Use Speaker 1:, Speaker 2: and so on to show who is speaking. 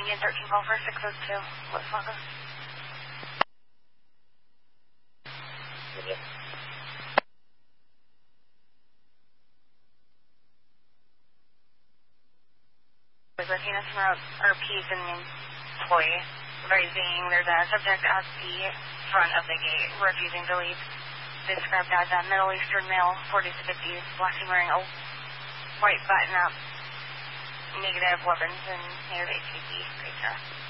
Speaker 1: Indian 13 call for 602. What's Flocka? Latinas from RP's an employee raising there's a subject at the front of the gate refusing to leave. Described as a Middle Eastern male, 40s to 50s, black and wearing a white button-up, negative weapons, and native HVP. Great stuff.